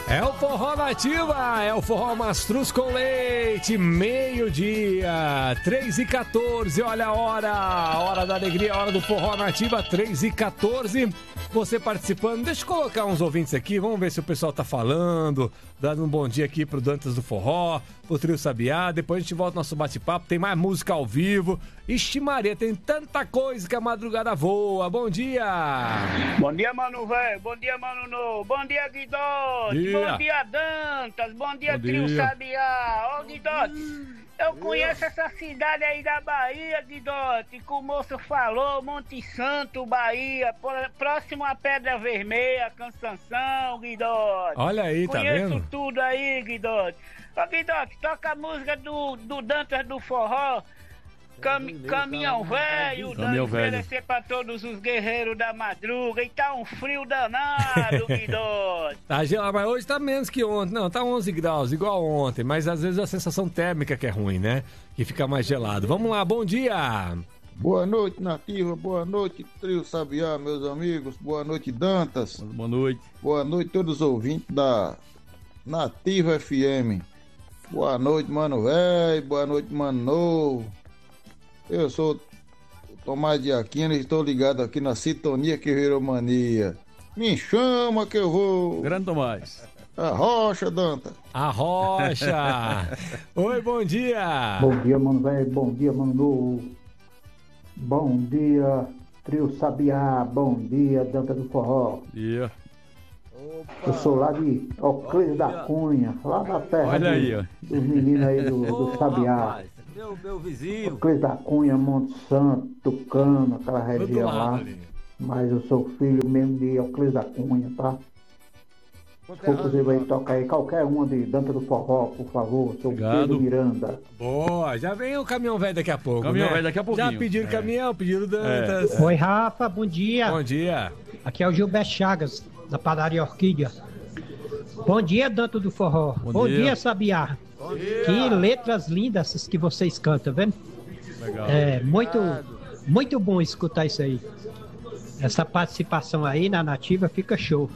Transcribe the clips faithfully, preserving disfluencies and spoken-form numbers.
É o Forró Nativa, é o Forró Mastruz com Leite, meio-dia, três e quatorze, olha a hora, a hora da alegria, a hora do Forró Nativa, três e quatorze, você participando, deixa eu colocar uns ouvintes aqui, vamos ver se o pessoal tá falando, dando um bom dia aqui pro Dantas do Forró, pro Trio Sabiá, depois a gente volta ao nosso bate-papo, tem mais música ao vivo, ixi Maria, tem tanta coisa que a madrugada voa, bom dia! Bom dia, Mano Velho, bom dia, Mano Novo, bom dia, Guidote, bom dia, Dantas, bom dia, Bom Trio dia. Sabiá, ô Guidote, eu conheço essa cidade aí da Bahia, Guidote, que o moço falou, Monte Santo, Bahia, por- próximo à Pedra Vermelha, Cansanção, Guidote. Olha aí, tá Conheço vendo? tudo aí, Guidote. Ô, Guidote, toca a música do, do Dantas do Forró, Cam, Caminhão Velho, Caminhão dando Velho. oferecer pra todos os guerreiros da madruga, e tá um frio danado, Guidote. Tá gelado, mas hoje tá menos que ontem. Não, tá onze graus, igual ontem. Mas às vezes a sensação térmica que é ruim, né? Que fica mais gelado. Vamos lá, bom dia! Boa noite, Nativa. Boa noite, Trio Sabiá, meus amigos. Boa noite, Dantas. Boa noite. Boa noite, todos os ouvintes da Nativa F M. Boa noite, Mano Velho. Boa noite, Mano Novo. Eu sou o Tomás de Aquino e estou ligado aqui na sintonia que virou mania. Me chama que eu vou. Grande Tomás. A rocha, Dantas. A Rocha! Oi, bom dia! Bom dia, mano velho. Bom dia, mano novo. Bom dia, Trio Sabiá. Bom dia, Dantas do Forró. Yeah. Eu sou lá de Euclides da Cunha, lá da terra Olha do- aí, ó. dos meninos aí do, do Sabiá. Meu, meu vizinho. Euclides da Cunha, Monte Santo, Tucano, aquela Do outro região lado lá. ali. Mas eu sou filho mesmo de Euclides da Cunha, tá? Se for possível aí, toca aí qualquer uma de Dantas do Forró, por favor. Sou Obrigado. Pedro Miranda. Boa, já vem o caminhão velho daqui a pouco, Caminhão né? velho daqui a pouquinho. Já pediram É. caminhão, pediram Dantas. Oi, Rafa, bom dia. Bom dia. Aqui é o Gilberto Chagas, da padaria Orquídea. Bom dia, Danto do Forró. Bom Bom, dia. dia, Sabiá. Que letras lindas essas que vocês cantam, vendo? Legal. É muito, muito bom escutar isso aí. Essa participação aí na Nativa fica show.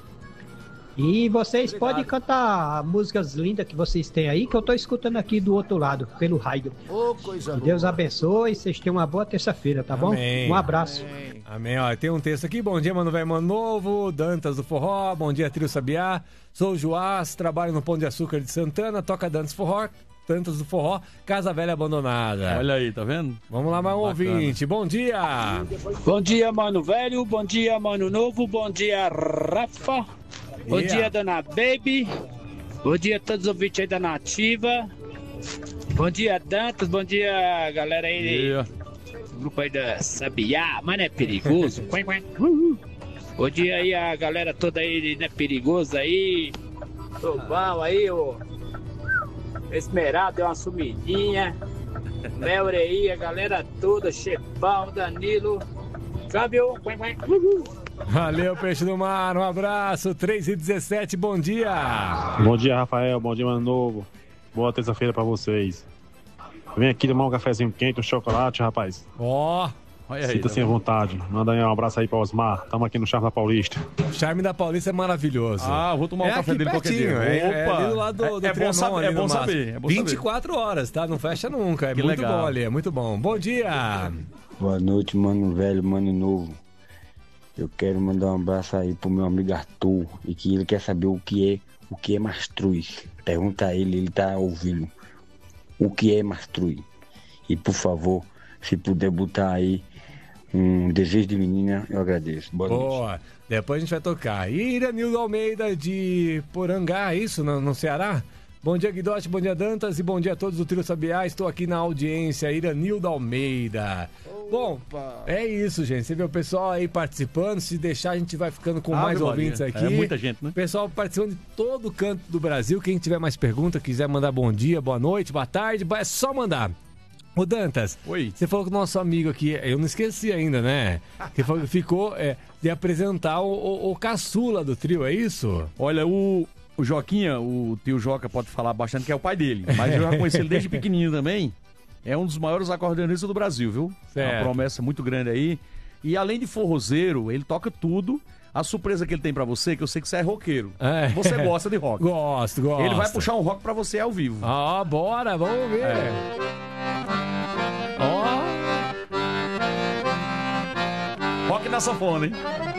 E vocês podem cantar músicas lindas que vocês têm aí, que eu tô escutando aqui do outro lado, pelo rádio. Ô, coisa Que Deus abençoe e vocês tenham uma boa terça-feira, tá bom? Amém. Um abraço. Amém, ó, tem um texto aqui, bom dia, Mano Velho, Mano Novo, Dantas do Forró, bom dia, Trio Sabiá, sou o Joás, trabalho no Pão de Açúcar de Santana, toca Dantas Forró, Dantas do Forró, Casa Velha Abandonada. Olha aí, tá vendo? Vamos lá, mais um Bacana. ouvinte, bom dia! Bom dia, Mano Velho, bom dia, Mano Novo, bom dia, Rafa, bom Yeah. dia, Dona Baby, bom dia a todos os ouvintes aí da Nativa, bom dia, Dantas, bom dia, galera aí, Yeah. grupo aí da Sabiá, mas não é perigoso? Quen, quen. Uhul. Bom dia aí a galera toda aí, não é perigoso aí, tô bom aí, ô Esmeralda deu uma sumidinha, Melre aí, a galera toda, Chepão, Danilo, câmbio, quen, quen. Uhul. Valeu, Peixe do Mar, um abraço, três e dezessete, bom dia! Bom dia, Rafael. Bom dia, Mano Novo. Boa terça-feira pra vocês. Vem aqui tomar um cafezinho quente, um chocolate, rapaz. Ó, Olha aí. Sinta-se tá à vendo? vontade. Manda aí um abraço aí pra Osmar. Tamo aqui no Charme da Paulista. o charme da Paulista é maravilhoso. Ah, vou tomar um é café aqui dele qualquer pertinho, dia. é, é Opa! ali do lado do, do é, é bom Trianon, saber, ali é no bom mato. saber, é bom vinte e quatro horas, tá? Não fecha nunca, é Que muito legal. bom ali, é muito bom. Bom dia! Boa noite, Mano Velho, Mano Novo. Eu quero mandar um abraço aí pro meu amigo Arthur e que ele quer saber o que é o que é mastruz. Pergunta a ele, ele tá ouvindo. O que é mastruz? E por favor, se puder botar aí um desejo de menina, eu agradeço. Boa noite. Boa! Depois a gente vai tocar. E Iranildo Almeida de Porangá, isso, no, no Ceará? Bom dia, Guidote, bom dia, Dantas, e bom dia a todos do Trio Sabiá. Estou aqui na audiência, Iranildo Almeida. Bom, é isso, gente. Você vê o pessoal aí participando. Se deixar, a gente vai ficando com Ave mais Maria. ouvintes aqui. É muita gente, né? Pessoal participando de todo o canto do Brasil. Quem tiver mais pergunta, quiser mandar bom dia, boa noite, boa tarde, é só mandar. Ô Dantas, Oi. você falou que o nosso amigo aqui, eu não esqueci ainda, né? Que falou que ficou é, de apresentar o, o, o caçula do trio, é isso? Olha, o, o Joquinha, o tio Joca pode falar bastante que é o pai dele. Mas eu já conheci ele desde pequenininho também. É um dos maiores acordeonistas do Brasil, viu? É Certo. uma promessa muito grande aí. E além de forrozeiro, ele toca tudo. A surpresa que ele tem pra você, que eu sei que você é roqueiro. É. Você gosta de rock. Gosto, gosto. Ele vai puxar um rock pra você ao vivo. Ó, bora, vamos ver. É. Ó. Rock na sanfona, hein?